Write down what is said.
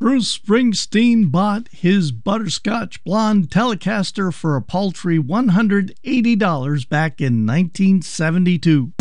Bruce Springsteen bought his butterscotch blonde Telecaster for a paltry $180 back in 1972.